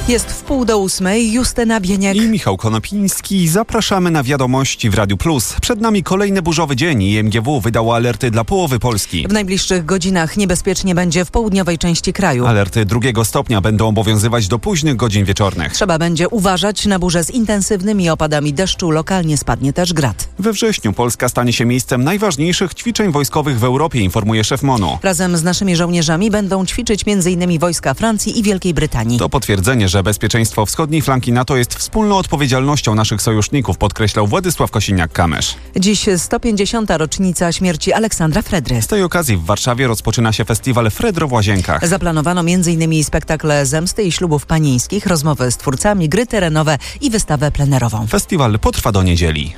Jest 7:30, Justyna Bieniek i Michał Konopiński. Zapraszamy na wiadomości w Radiu Plus. Przed nami kolejny burzowy dzień i MGW wydało alerty dla połowy Polski. W najbliższych godzinach niebezpiecznie będzie w południowej części kraju. Alerty 2 stopnia będą obowiązywać do późnych godzin wieczornych. Trzeba będzie uważać na burze z intensywnymi opadami deszczu. Lokalnie spadnie też grad. We wrześniu Polska stanie się miejscem najważniejszych ćwiczeń wojskowych w Europie, informuje szef MONU. Razem z naszymi żołnierzami będą ćwiczyć m.in. wojska Francji i Wielkiej Brytanii. To potwierdzenie, że bezpieczeństwo wschodniej flanki NATO jest wspólną odpowiedzialnością naszych sojuszników, podkreślał Władysław Kosiniak-Kamysz. Dziś 150. rocznica śmierci Aleksandra Fredry. Z tej okazji w Warszawie rozpoczyna się festiwal Fredro w Łazienkach. Zaplanowano m.in. spektakle zemsty i ślubów panieńskich, rozmowy z twórcami, gry terenowe i wystawę plenerową. Festiwal potrwa do niedzieli.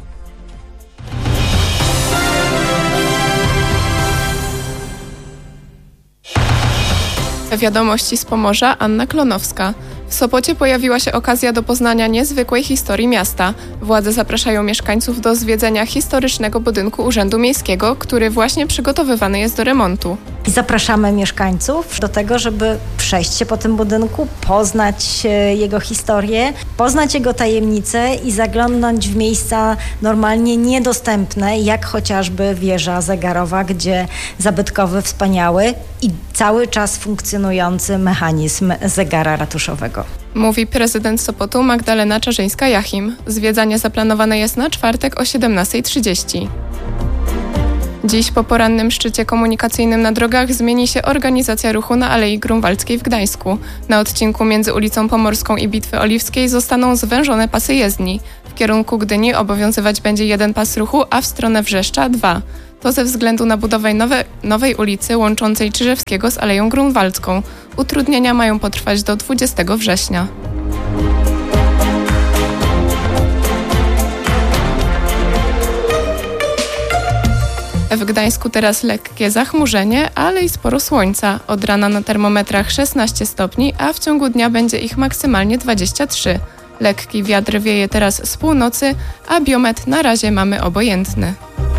Wiadomości z Pomorza, Anna Klonowska. W Sopocie pojawiła się okazja do poznania niezwykłej historii miasta. Władze zapraszają mieszkańców do zwiedzenia historycznego budynku Urzędu Miejskiego, który właśnie przygotowywany jest do remontu. Zapraszamy mieszkańców do tego, żeby przejść się po tym budynku, poznać jego historię, poznać jego tajemnice i zaglądnąć w miejsca normalnie niedostępne, jak chociażby wieża zegarowa, gdzie zabytkowy, wspaniały i cały czas funkcjonujący mechanizm zegara ratuszowego. Mówi prezydent Sopotu Magdalena Czarzyńska-Jachim. Zwiedzanie zaplanowane jest na czwartek o 17:30. Dziś po porannym szczycie komunikacyjnym na drogach zmieni się organizacja ruchu na Alei Grunwaldzkiej w Gdańsku. Na odcinku między ulicą Pomorską i Bitwy Oliwskiej zostaną zwężone pasy jezdni. W kierunku Gdyni obowiązywać będzie 1 pas ruchu, a w stronę Wrzeszcza 2. To ze względu na budowę nowej ulicy łączącej Czyżewskiego z Aleją Grunwaldzką. Utrudnienia mają potrwać do 20 września. W Gdańsku teraz lekkie zachmurzenie, ale i sporo słońca. Od rana na termometrach 16 stopni, a w ciągu dnia będzie ich maksymalnie 23. Lekki wiatr wieje teraz z północy, a biometr na razie mamy obojętny.